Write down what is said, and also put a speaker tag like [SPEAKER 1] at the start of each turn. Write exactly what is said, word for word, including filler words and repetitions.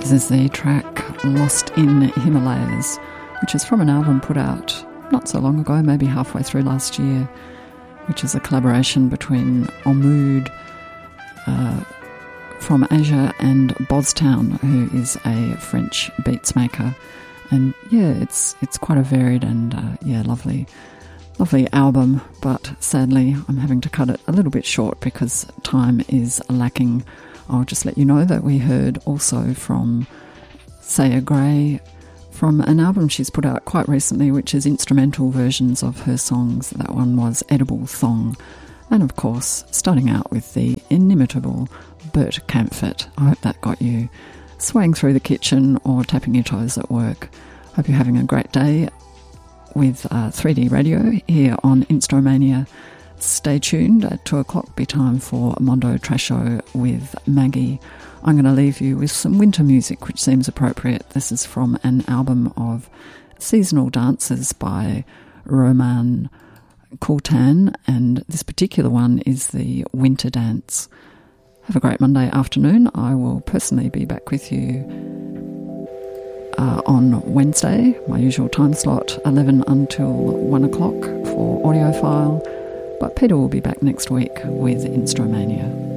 [SPEAKER 1] This is the track Lost in Himalayas, which is from an album put out not so long ago, maybe halfway through last year, which is a collaboration between Ommood uh, from Asia and Boztown, who is a French beats maker. And yeah, it's it's quite a varied and uh, yeah, lovely, lovely album. But sadly, I'm having to cut it a little bit short because time is lacking. I'll just let you know that we heard also from Saya Gray from an album she's put out quite recently, which is instrumental versions of her songs. That one was Edible Thong. And of course, starting out with the inimitable Bert Kaempfert. I hope that got you swaying through the kitchen or tapping your toes at work. Hope you're having a great day with uh, three D Radio here on Instromania. Stay tuned. At two o'clock be time for Mondo Trasho with Maggie. I'm going to leave you with some winter music, which seems appropriate. This is from an album of seasonal dances by Roman Coultan, and this particular one is the Winter Dance. Have a great Monday afternoon. I will personally be back with you uh, on Wednesday, my usual time slot, eleven until one o'clock for Audiophile. But Peter will be back next week with Instromania.